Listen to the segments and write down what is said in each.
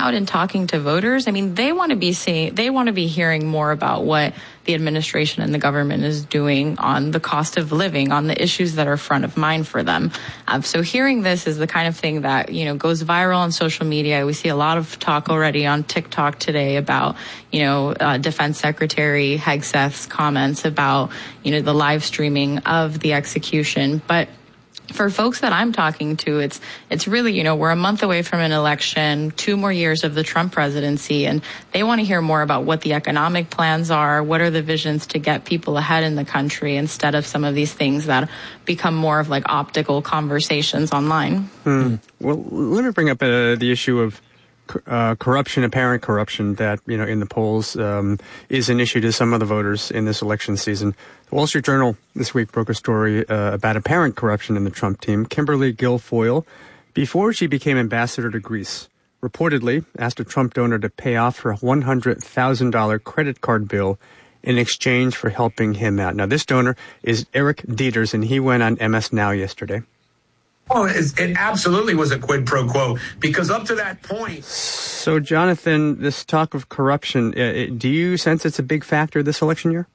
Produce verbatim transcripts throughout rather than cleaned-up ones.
out and talking to voters, I mean, they want to be seeing, they want to be hearing more about what the administration and the government is doing on the cost of living, on the issues that are front of mind for them. Um, so hearing this is the kind of thing that, you know, goes viral on social media. We see a lot of talk already on TikTok today about, you know, uh, Defense Secretary Hegseth's comments about, you know, the live streaming of the execution. But for folks that I'm talking to, it's it's really, you know, we're a month away from an election, two more years of the Trump presidency, and they want to hear more about what the economic plans are, what are the visions to get people ahead in the country, instead of some of these things that become more of like optical conversations online. Hmm. Well, let me bring up uh, the issue of Uh, corruption, apparent corruption that, you know, in the polls um, is an issue to some of the voters in this election season. The Wall Street Journal this week broke a story uh, about apparent corruption in the Trump team. Kimberly Guilfoyle, before she became ambassador to Greece, reportedly asked a Trump donor to pay off her one hundred thousand dollars credit card bill in exchange for helping him out. Now, this donor is Eric Dieters, and he went on M S Now yesterday. Oh, it absolutely was a quid pro quo, because up to that point. So, Jonathan, this talk of corruption, uh, do you sense it's a big factor this election year?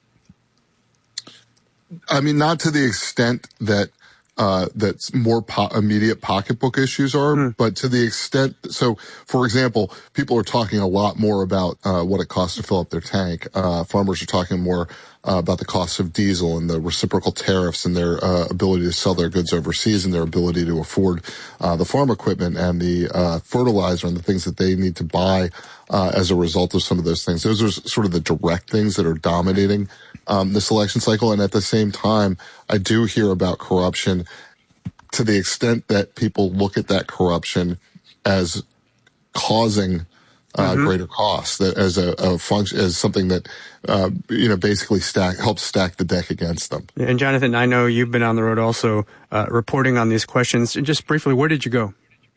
I mean, not to the extent that uh that's more po- immediate pocketbook issues are, mm. but to the extent. So, for example, people are talking a lot more about uh what it costs to fill up their tank. Uh Farmers are talking more Uh, about the cost of diesel and the reciprocal tariffs and their uh, ability to sell their goods overseas and their ability to afford uh, the farm equipment and the uh, fertilizer and the things that they need to buy uh, as a result of some of those things. Those are sort of the direct things that are dominating um, this election cycle. And at the same time, I do hear about corruption to the extent that people look at that corruption as causing Uh, mm-hmm. greater costs, that as a, a function, as something that, uh, you know, basically stack, helps stack the deck against them. And Jonathan, I know you've been on the road also, uh, reporting on these questions. Just briefly, where did you go?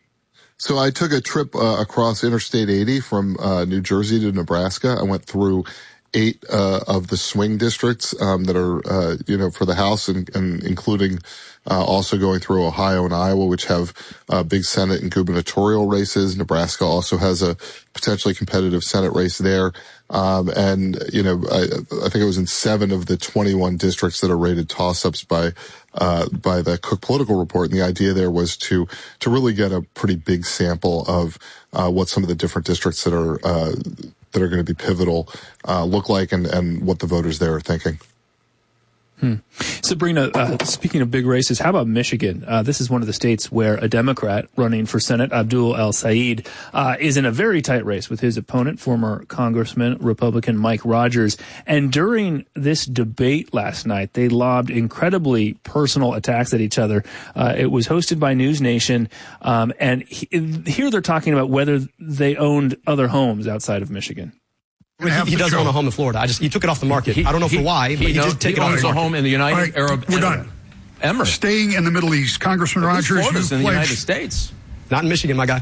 So I took a trip, uh, across Interstate eighty from, uh, New Jersey to Nebraska. I went through eight, uh, of the swing districts, um, that are, uh, you know, for the House and, and including, Uh, also going through Ohio and Iowa, which have uh, big Senate and gubernatorial races. Nebraska also has a potentially competitive Senate race there. Um, and, you know, I, I think it was in seven of the twenty-one districts that are rated toss-ups by, uh, by the Cook Political Report. And the idea there was to, to really get a pretty big sample of, uh, what some of the different districts that are, uh, that are going to be pivotal, uh, look like and, and what the voters there are thinking. Hmm. Sabrina, uh, speaking of big races, how about Michigan? Uh, this is one of the states where a Democrat running for Senate, Abdul El-Sayed, uh, is in a very tight race with his opponent, former Congressman, Republican Mike Rogers. And during this debate last night, they lobbed incredibly personal attacks at each other. Uh, it was hosted by News Nation, um, and he, here they're talking about whether they owned other homes outside of Michigan. He, he doesn't own a home in Florida. I just he took it off the market. He, I don't know he, for why, but he, he just took it off the market. He owns a home in the United right, Arab We're done. Emirates. Staying in the Middle East, Congressman Rogers, Florida's you in the pledged. United States. Not in Michigan, my guy.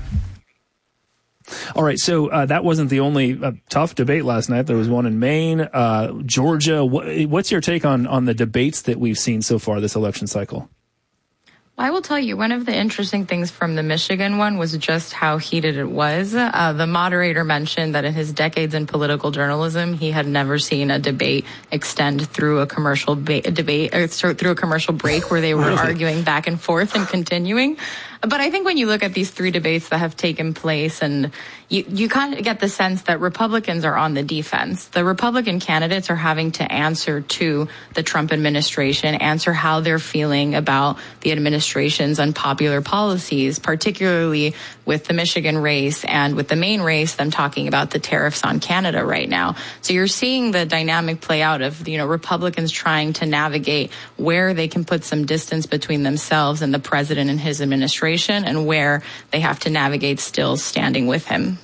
All right, so uh, that wasn't the only uh, tough debate last night. There was one in Maine, uh, Georgia. What, what's your take on on the debates that we've seen so far this election cycle? I will tell you, one of the interesting things from the Michigan one was just how heated it was. Uh, the moderator mentioned that in his decades in political journalism, he had never seen a debate extend through a commercial ba- debate or through a commercial break where they were arguing back and forth and continuing. But I think when you look at these three debates that have taken place, and you, you kind of get the sense that Republicans are on the defense. The Republican candidates are having to answer to the Trump administration, answer how they're feeling about the administration's unpopular policies, particularly with the Michigan race and with the Maine race, them talking about the tariffs on Canada right now. So you're seeing the dynamic play out of, you know, Republicans trying to navigate where they can put some distance between themselves and the president and his administration, and where they have to navigate still standing with him.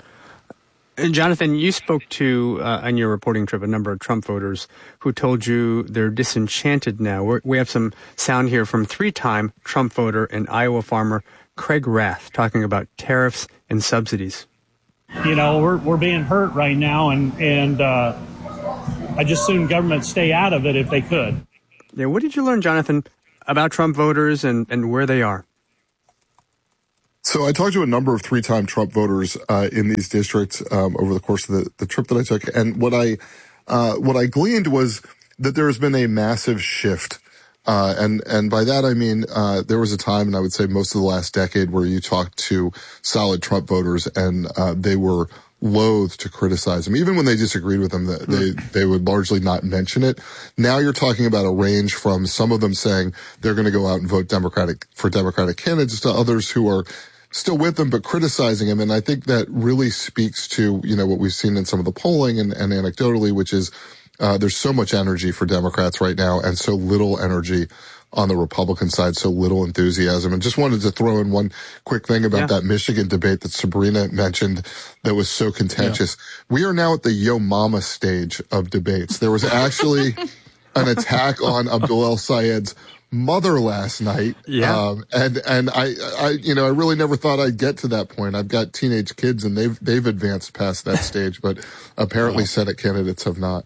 And Jonathan, you spoke to, uh, on your reporting trip, a number of Trump voters who told you they're disenchanted now. We're, we have some sound here from three-time Trump voter and Iowa farmer Craig Rath talking about tariffs and subsidies. You know, we're we're being hurt right now, and, and uh, I just assume government stay out of it if they could. Yeah, what did you learn, Jonathan, about Trump voters and, and where they are? So I talked to a number of three-time Trump voters uh, in these districts um, over the course of the, the trip that I took, and what I uh, what I gleaned was that there has been a massive shift, uh, and and by that I mean uh, there was a time, and I would say most of the last decade, where you talked to solid Trump voters and uh, they were loath to criticize him, even when they disagreed with him. They they would largely not mention it. Now you're talking about a range from some of them saying they're going to go out and vote Democratic for Democratic candidates to others who are still with them but criticizing him. And I think that really speaks to, you know, what we've seen in some of the polling and, and anecdotally, which is uh, there's so much energy for Democrats right now and so little energy on the Republican side, so little enthusiasm. And just wanted to throw in one quick thing about yeah. that Michigan debate that Sabrina mentioned that was so contentious. Yeah. We are now at the Yo Mama stage of debates. There was actually an attack on Abdul El-Sayed's mother last night. Yeah. Um, and, and I, I, you know, I really never thought I'd get to that point. I've got teenage kids and they've, they've advanced past that stage, but apparently wow. Senate candidates have not.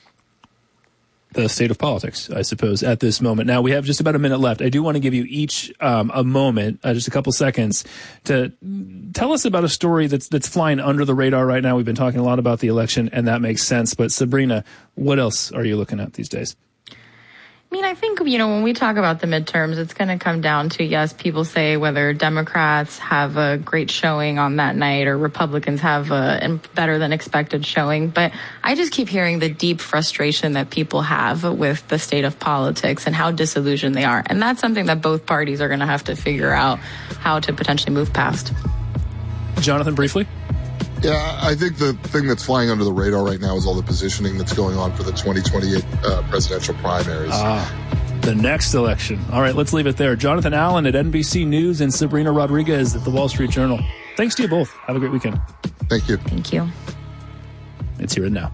The state of politics, I suppose, at this moment. Now, we have just about a minute left. I do want to give you each um, a moment, uh, just a couple seconds, to tell us about a story that's that's flying under the radar right now. We've been talking a lot about the election, and that makes sense. But Sabrina, what else are you looking at these days? I mean, I think, you know, when we talk about the midterms, it's going to come down to, yes, people say whether Democrats have a great showing on that night or Republicans have a better than expected showing. But I just keep hearing the deep frustration that people have with the state of politics and how disillusioned they are. And that's something that both parties are going to have to figure out how to potentially move past. Jonathan, briefly. Yeah, I think the thing that's flying under the radar right now is all the positioning that's going on for the twenty twenty-eight uh, presidential primaries. Ah, the next election. All right, let's leave it there. Jonathan Allen at N B C News and Sabrina Rodriguez at the Wall Street Journal. Thanks to you both. Have a great weekend. Thank you. Thank you. It's Here and Now.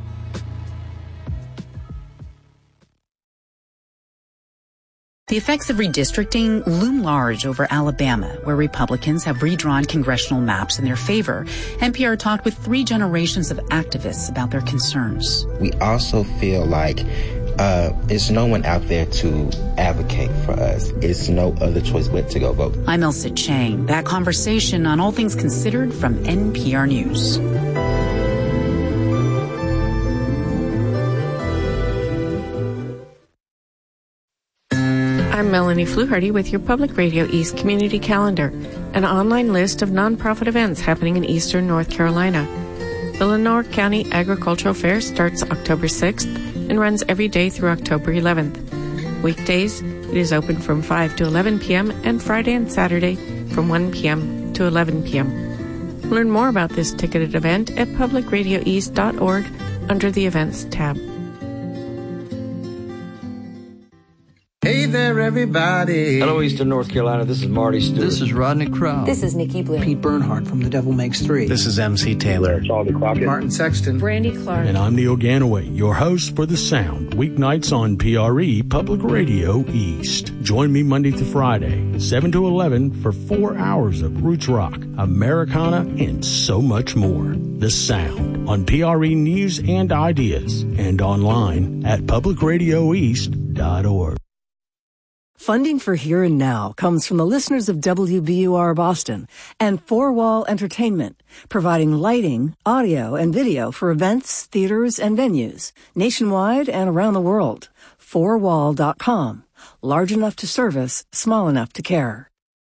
The effects of redistricting loom large over Alabama, where Republicans have redrawn congressional maps in their favor. N P R talked with three generations of activists about their concerns. We also feel like uh, there's no one out there to advocate for us. It's no other choice but to go vote. I'm Elsa Chang. That conversation on All Things Considered from N P R News. I'm Melanie Fluharty with your Public Radio East Community Calendar, an online list of nonprofit events happening in eastern North Carolina. The Lenoir County Agricultural Fair starts October sixth and runs every day through October eleventh. Weekdays, it is open from five to eleven p.m. and Friday and Saturday from one p.m. to eleven p.m. Learn more about this ticketed event at public radio east dot org under the Events tab. Hey there, everybody. Hello, Eastern North Carolina. This is Marty Stewart. This is Rodney Crowell. This is Nikki Bloom. Pete Bernhardt from The Devil Makes Three. This is M C Taylor. Charlie Crockett. Martin Sexton. Brandy Clark. And I'm Neil Ganaway, your host for The Sound, weeknights on P R E Public Radio East. Join me Monday to Friday, seven to eleven, for four hours of roots rock, Americana, and so much more. The Sound on P R E News and Ideas and online at public radio east dot org. Funding for Here and Now comes from the listeners of W B U R Boston and Four Wall Entertainment, providing lighting, audio, and video for events, theaters, and venues nationwide and around the world. four wall dot com. Large enough to service, small enough to care.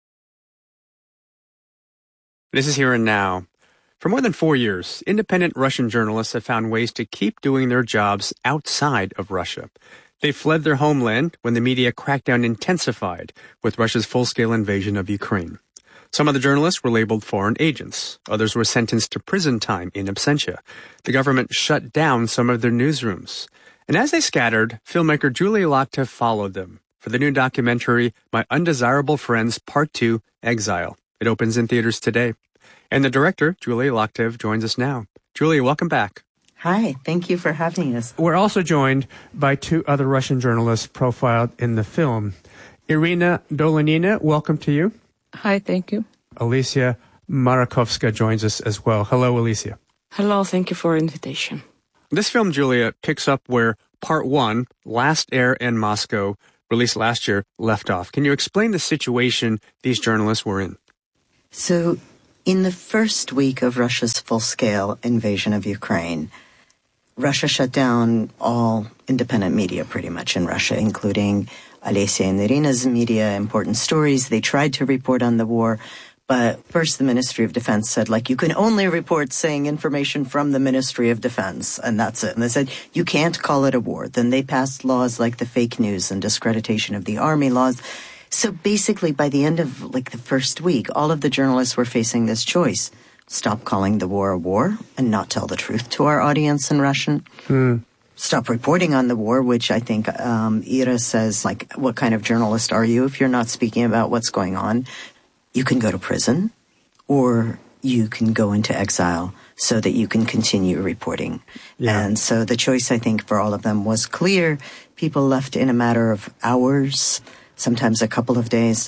This is Here and Now. For more than four years, independent Russian journalists have found ways to keep doing their jobs outside of Russia. They fled their homeland when the media crackdown intensified with Russia's full-scale invasion of Ukraine. Some of the journalists were labeled foreign agents. Others were sentenced to prison time in absentia. The government shut down some of their newsrooms. And as they scattered, filmmaker Julie Locktev followed them for the new documentary, My Undesirable Friends, Part two, Exile. It opens in theaters today. And the director, Julie Locktev, joins us now. Julie, welcome back. Hi, thank you for having us. We're also joined by two other Russian journalists profiled in the film. Irina Dolanina, welcome to you. Hi, thank you. Alicia Marakovska joins us as well. Hello, Alicia. Hello, thank you for the invitation. This film, Julia, picks up where Part one, Last Air in Moscow, released last year, left off. Can you explain the situation these journalists were in? So in the first week of Russia's full-scale invasion of Ukraine, Russia shut down all independent media pretty much in Russia, including Alessia and Irina's media, Important Stories. They tried to report on the war, but first the Ministry of Defense said, like, you can only report saying information from the Ministry of Defense, and that's it. And they said, you can't call it a war. Then they passed laws like the fake news and discreditation of the army laws. So basically, by the end of, like, the first week, all of the journalists were facing this choice. Stop calling the war a war and not tell the truth to our audience in Russian. Hmm. Stop reporting on the war, which I think um, Ira says, like, what kind of journalist are you if you're not speaking about what's going on? You can go to prison, or you can go into exile so that you can continue reporting. Yeah. And so the choice, I think, for all of them was clear. People left in a matter of hours, sometimes a couple of days.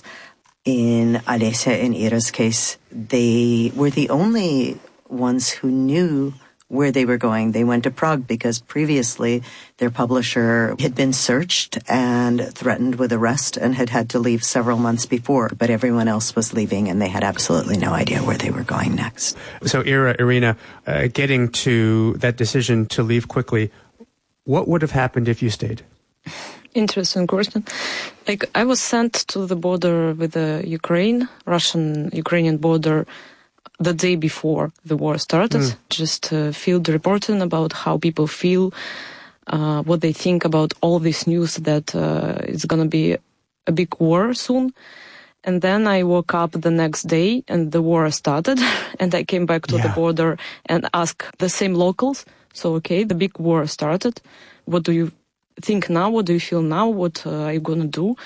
In Alessia and Ira's case, they were the only ones who knew where they were going. They went to Prague because previously their publisher had been searched and threatened with arrest and had had to leave several months before. But everyone else was leaving and they had absolutely no idea where they were going next. So Ira, Irina, uh, getting to that decision to leave quickly, what would have happened if you stayed? Interesting question. Like, I was sent to the border with the Ukraine, Russian-Ukrainian border, the day before the war started, mm. just uh, field reporting about how people feel, uh, what they think about all this news that uh, it's going to be a big war soon. And then I woke up the next day and the war started and I came back to yeah. the border and asked the same locals. So, okay, the big war started. What do you think now? What do you feel now? What uh, are you going to do?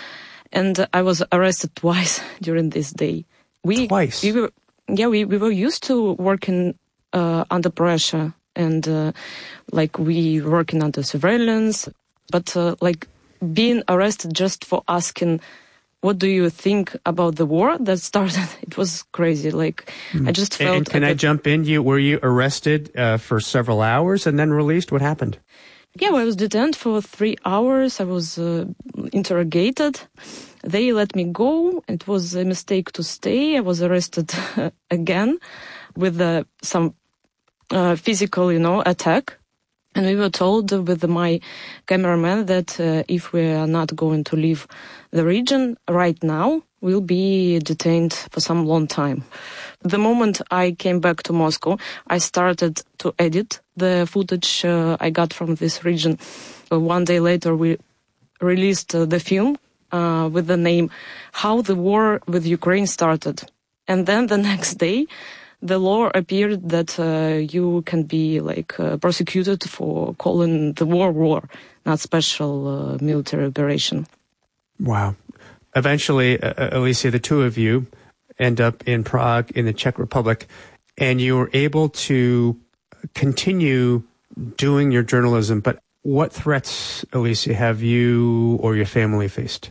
And uh, I was arrested twice during this day. We, twice? We were, yeah, we, we were used to working uh, under pressure and uh, like we working under surveillance. But uh, like being arrested just for asking, what do you think about the war that started? It was crazy. Like, mm. I just felt... And can I jump in? You Were you arrested uh, for several hours and then released? What happened? Yeah, well, I was detained for three hours. I was uh, interrogated. They let me go. It was a mistake to stay. I was arrested again with uh, some uh, physical, you know, attack. And we were told with my cameraman that uh, if we are not going to leave the region right now, we'll be detained for some long time. The moment I came back to Moscow, I started to edit the footage uh, I got from this region. Uh, one day later, we released uh, the film uh, with the name How the War with Ukraine Started. And then the next day, the law appeared that uh, you can be like uh, prosecuted for calling the war war, not special uh, military operation. Wow. Eventually, uh, Alessia, the two of you end up in Prague in the Czech Republic, and you were able to continue doing your journalism. But what threats, Alessia, have you or your family faced?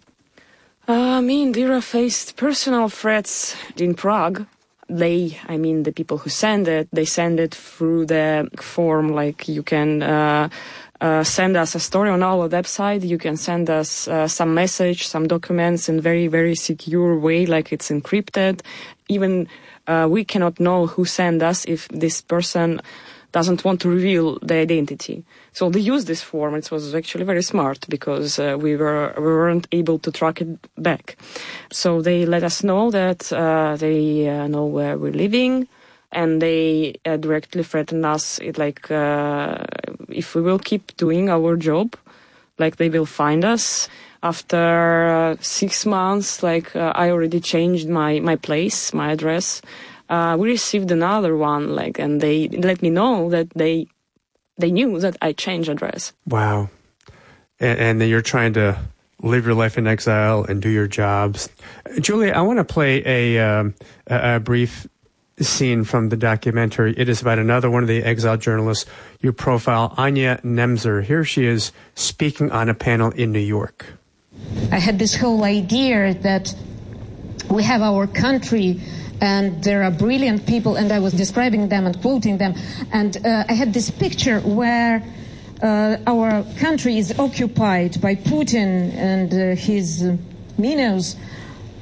Uh, me and Ira faced personal threats in Prague. They, I mean, the people who send it, they send it through the form, like you can uh, uh, send us a story on our website, you can send us uh, some message, some documents in very, very secure way, like it's encrypted. Even uh, we cannot know who sent us if this person doesn't want to reveal the identity. So they used this form. It was actually very smart because uh, we were we weren't able to track it back. So they let us know that uh, they uh, know where we're living, and they uh, directly threatened us, it, like uh, if we will keep doing our job, like they will find us. After uh, six months, like uh, I already changed my my place, my address. Uh, we received another one, like, and they let me know that they they knew that I changed address. Wow. And, and then you're trying to live your life in exile and do your jobs. Julia, I want to play a, um, a, a brief scene from the documentary. It is about another one of the exiled journalists you profile, Anya Nemzer. Here she is speaking on a panel in New York. I had this whole idea that we have our country and there are brilliant people, and I was describing them and quoting them. And uh, I had this picture where uh, our country is occupied by Putin and uh, his uh, minions,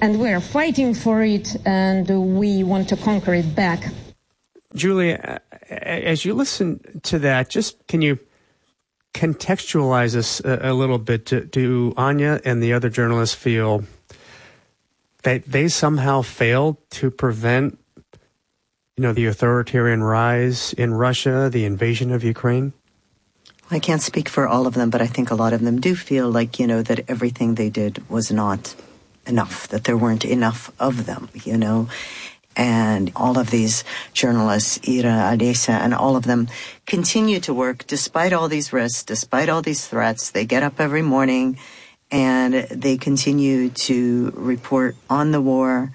and we're fighting for it, and we want to conquer it back. Julia, as you listen to that, just can you contextualize us a, a little bit? Do, do Anya and the other journalists feel that they somehow failed to prevent, you know, the authoritarian rise in Russia, the invasion of Ukraine? I can't speak for all of them, but I think a lot of them do feel like, you know, that everything they did was not enough, that there weren't enough of them, you know. And all of these journalists, Ira, Alessia, and all of them continue to work despite all these risks, despite all these threats. They get up every morning and they continue to report on the war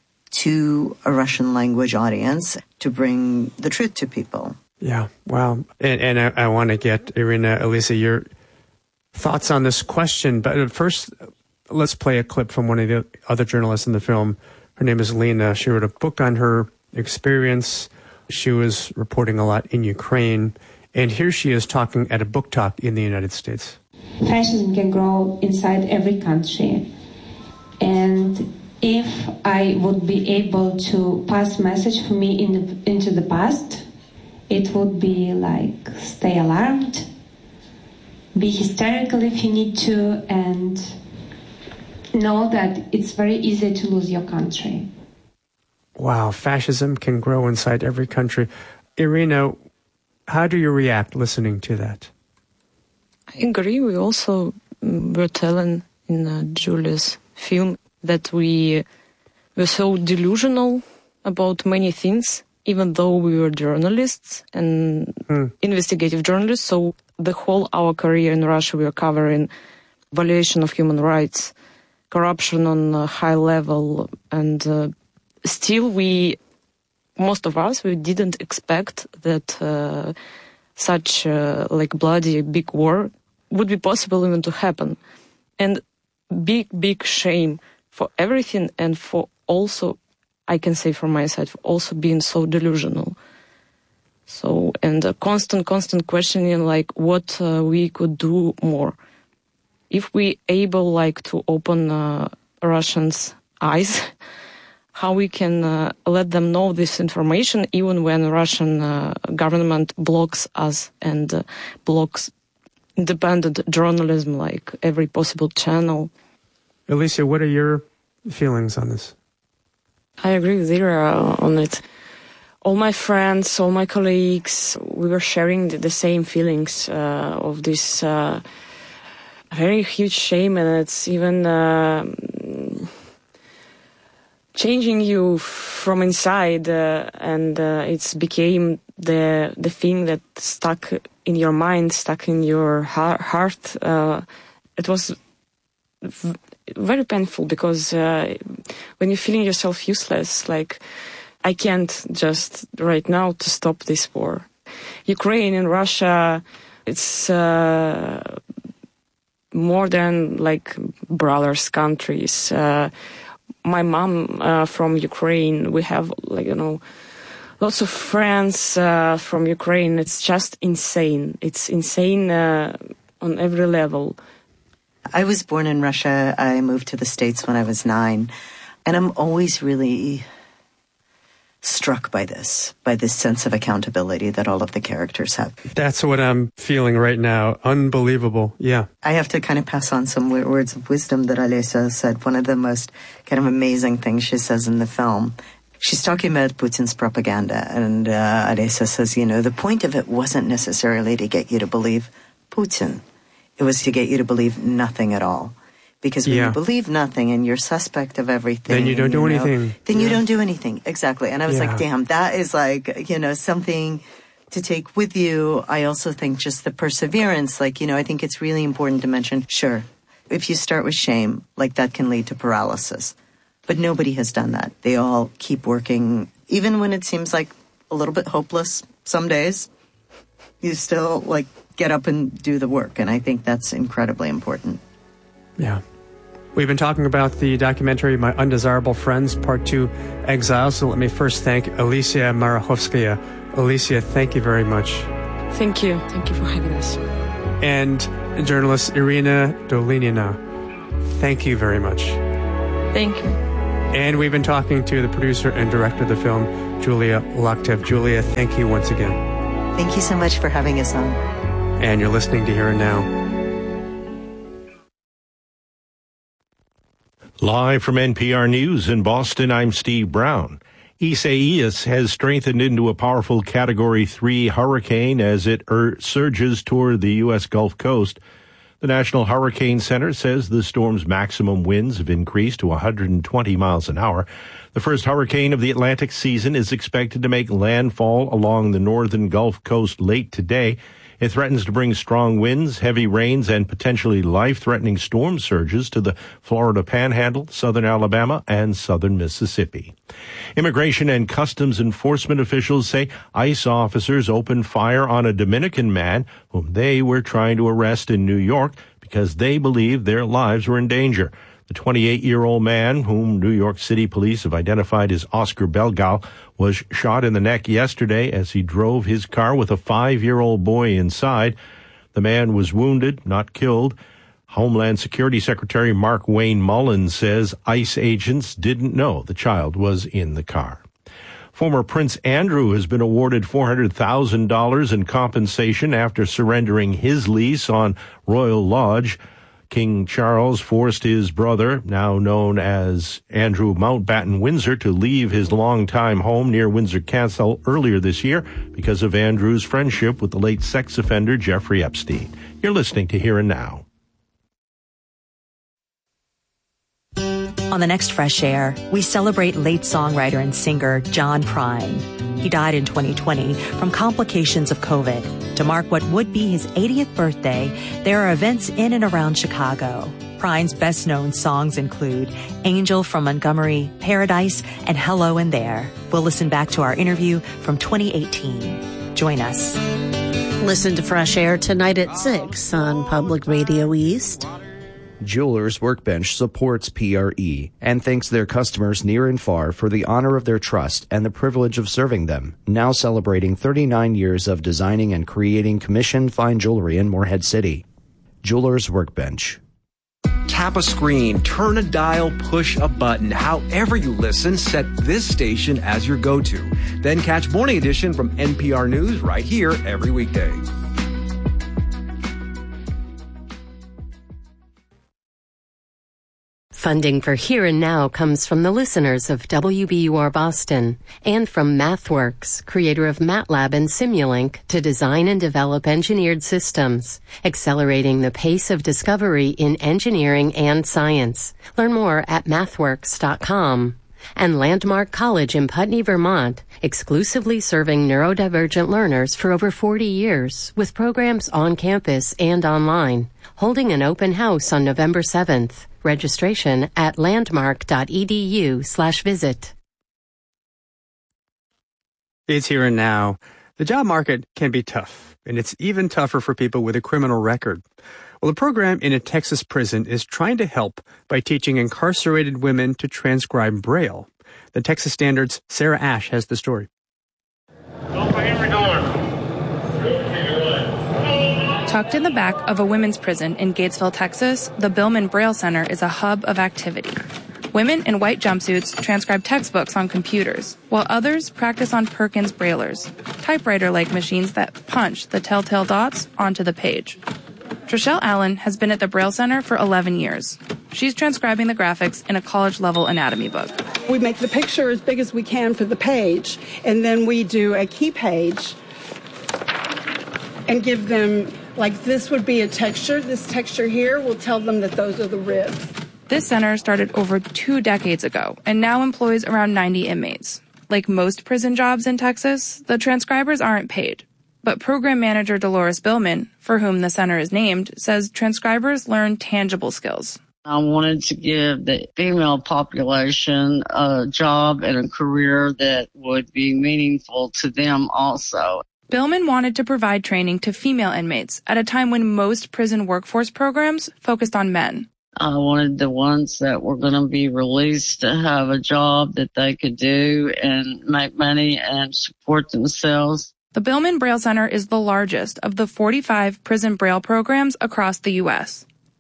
to a Russian language audience to bring the truth to people. Yeah, wow. And, and I, I want to get, Irina, Alessia, your thoughts on this question. But first, let's play a clip from one of the other journalists in the film. Her name is Lena. She wrote a book on her experience. She was reporting a lot in Ukraine. And here she is talking at a book talk in the United States. Fascism can grow inside every country. And if I would be able to pass message for me in the, into the past, it would be like, stay alarmed, be hysterical if you need to, and know that it's very easy to lose your country. Wow, fascism can grow inside every country. Irina, how do you react listening to that? I agree. We also were telling in uh, Julia's film that we were so delusional about many things, even though we were journalists and mm. investigative journalists. So the whole our career in Russia, we were covering violation of human rights, corruption on a high level, and uh, still we, most of us, we didn't expect that uh, such uh, like bloody big war would be possible even to happen. And big, big shame for everything, and for also, I can say from my side, for also being so delusional. So, and a constant, constant questioning, like what uh, we could do more. If we able, like, to open uh, Russians' eyes, how we can uh, let them know this information, even when Russian uh, government blocks us and uh, blocks independent journalism, like every possible channel. Alessia, what are your feelings on this? I agree with Ira on it. All my friends, all my colleagues, we were sharing the, the same feelings uh, of this uh, very huge shame, and it's even uh, changing you from inside, uh, and uh, it's became the the thing that stuck in your mind, stuck in your heart. Uh, it was v- very painful because uh, when you're feeling yourself useless, like, I can't just right now to stop this war. Ukraine and Russia, it's uh, more than like brothers countries. Uh, my mom uh, from Ukraine, we have, like, you know, lots of friends uh, from Ukraine. It's just insane. It's insane uh, on every level. I was born in Russia. I moved to the States when I was nine. And I'm always really struck by this, by this sense of accountability that all of the characters have. That's what I'm feeling right now. Unbelievable. Yeah. I have to kind of pass on some words of wisdom that Alessia said. One of the most kind of amazing things she says in the film. She's talking about Putin's propaganda, and uh, Alessia says, you know, the point of it wasn't necessarily to get you to believe Putin. It was to get you to believe nothing at all. Because when yeah. you believe nothing and you're suspect of everything, then you don't do you know, anything. Then yeah. you don't do anything. Exactly. And I was yeah. like, damn, that is like, you know, something to take with you. I also think just the perseverance, like, you know, I think it's really important to mention, sure, if you start with shame, like, that can lead to paralysis. But nobody has done that. They all keep working, even when it seems like a little bit hopeless some days. You still, like, get up and do the work. And I think that's incredibly important. Yeah. We've been talking about the documentary My Undesirable Friends, Part two, Exile. So let me first thank Alessia Marachovskaya. Alessia, thank you very much. Thank you. Thank you for having us. And journalist Irina Dolinina, thank you very much. Thank you. And we've been talking to the producer and director of the film, Julia Loktev. Julia, thank you once again. Thank you so much for having us on. And you're listening to Here and Now. Live from N P R News in Boston, I'm Steve Brown. Isaias has strengthened into a powerful Category three hurricane as it er- surges toward the U S Gulf Coast. The National Hurricane Center says the storm's maximum winds have increased to one hundred twenty miles an hour. The first hurricane of the Atlantic season is expected to make landfall along the northern Gulf Coast late today. It threatens to bring strong winds, heavy rains, and potentially life-threatening storm surges to the Florida Panhandle, southern Alabama, and southern Mississippi. Immigration and Customs Enforcement officials say ICE officers opened fire on a Dominican man whom they were trying to arrest in New York because they believed their lives were in danger. The twenty-eight-year-old man, whom New York City police have identified as Oscar Belgal, was shot in the neck yesterday as he drove his car with a five-year-old boy inside. The man was wounded, not killed. Homeland Security Secretary Mark Wayne Mullins says ICE agents didn't know the child was in the car. Former Prince Andrew has been awarded four hundred thousand dollars in compensation after surrendering his lease on Royal Lodge. King Charles forced his brother, now known as Andrew Mountbatten Windsor, to leave his longtime home near Windsor Castle earlier this year because of Andrew's friendship with the late sex offender Jeffrey Epstein. You're listening to Here and Now. On the next Fresh Air, we celebrate late songwriter and singer John Prine. He died in twenty twenty from complications of COVID. To mark what would be his eightieth birthday, there are events in and around Chicago. Prine's best-known songs include Angel from Montgomery, Paradise, and Hello in There. We'll listen back to our interview from twenty eighteen. Join us. Listen to Fresh Air tonight at six on Public Radio East. Jewelers Workbench supports P R E and thanks their customers near and far for the honor of their trust and the privilege of serving them, now celebrating thirty-nine years of designing and creating commissioned fine jewelry in Morehead City. Jewelers Workbench. Tap a screen, turn a dial, push a button. However you listen, set this station as your go-to. Then catch Morning Edition from N P R News right here every weekday. Funding for Here and Now comes from the listeners of W B U R Boston and from MathWorks, creator of MATLAB and Simulink, to design and develop engineered systems, accelerating the pace of discovery in engineering and science. Learn more at mathworks dot com. And Landmark College in Putney, Vermont, exclusively serving neurodivergent learners for over forty years, with programs on campus and online, holding an open house on November seventh. Registration at landmark dot e d u slash visit. It's Here and Now. The job market can be tough, and it's even tougher for people with a criminal record. Well, a program in a Texas prison is trying to help by teaching incarcerated women to transcribe Braille. The Texas Standard's Sarah Ash has the story. Tucked in the back of a women's prison in Gatesville, Texas, the Billman Braille Center is a hub of activity. Women in white jumpsuits transcribe textbooks on computers, while others practice on Perkins Braillers, typewriter-like machines that punch the telltale dots onto the page. Trishelle Allen has been at the Braille Center for eleven years. She's transcribing the graphics in a college-level anatomy book. We make the picture as big as we can for the page, and then we do a key page and give them, like this would be a texture. This texture here will tell them that those are the ribs. This center started over two decades ago and now employs around ninety inmates. Like most prison jobs in Texas, the transcribers aren't paid. But program manager Dolores Billman, for whom the center is named, says transcribers learn tangible skills. I wanted to give the female population a job and a career that would be meaningful to them also. Billman wanted to provide training to female inmates at a time when most prison workforce programs focused on men. I wanted the ones that were going to be released to have a job that they could do and make money and support themselves. The Billman Braille Center is the largest of the forty-five prison Braille programs across the U S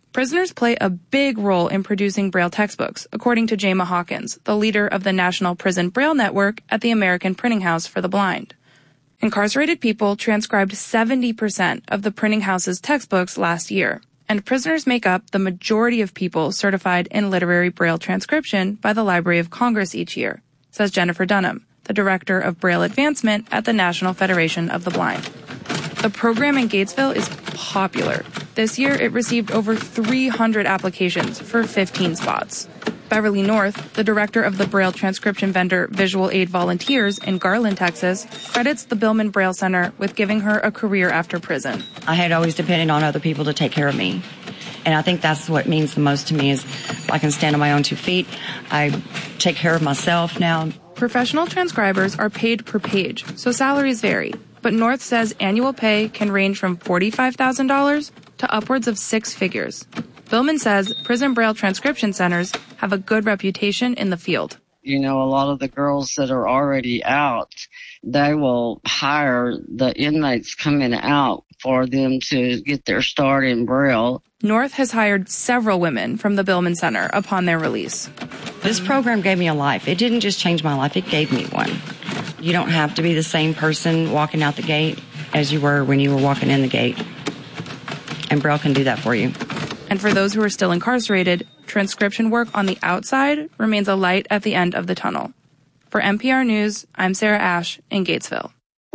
Prisoners play a big role in producing Braille textbooks, according to Jayma Hawkins, the leader of the National Prison Braille Network at the American Printing House for the Blind. Incarcerated people transcribed seventy percent of the printing house's textbooks last year, and prisoners make up the majority of people certified in literary Braille transcription by the Library of Congress each year, says Jennifer Dunham, the director of Braille Advancement at the National Federation of the Blind. The program in Gatesville is popular. This year, it received over three hundred applications for fifteen spots. Beverly North, the director of the Braille transcription vendor Visual Aid Volunteers in Garland, Texas, credits the Billman Braille Center with giving her a career after prison. I had always depended on other people to take care of me. And I think that's what means the most to me is I can stand on my own two feet. I take care of myself now. Professional transcribers are paid per page, so salaries vary. But North says annual pay can range from forty-five thousand dollars to upwards of six figures. Billman says prison Braille transcription centers have a good reputation in the field. You know, a lot of the girls that are already out, they will hire the inmates coming out for them to get their start in Braille. North has hired several women from the Billman Center upon their release. This program gave me a life. It didn't just change my life, it gave me one. You don't have to be the same person walking out the gate as you were when you were walking in the gate. And Braille can do that for you. And for those who are still incarcerated, transcription work on the outside remains a light at the end of the tunnel. For N P R News, I'm Sarah Ash in Gatesville.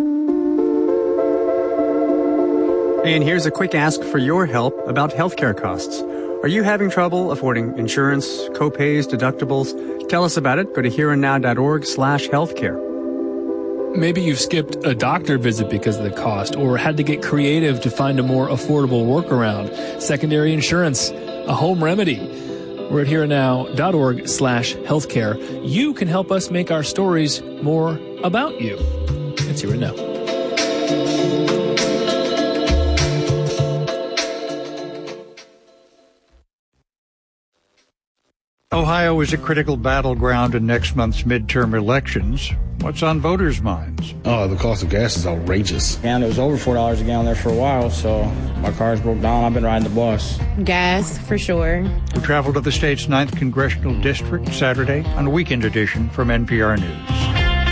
And here's a quick ask for your help about healthcare costs. Are you having trouble affording insurance, co-pays, deductibles? Tell us about it. Go to hereandnow.org slash healthcare. Maybe you've skipped a doctor visit because of the cost, or had to get creative to find a more affordable workaround. Secondary insurance, a home remedy. We're at hereandnow.org slash healthcare. You can help us make our stories more about you. It's Here and Now. Ohio is a critical battleground in next month's midterm elections. What's on voters' minds? Oh, the cost of gas is outrageous. And it was over four dollars a gallon there for a while, so my car's broke down. I've been riding the bus. Gas, for sure. We travel to the state's ninth Congressional District Saturday on a weekend edition from N P R News.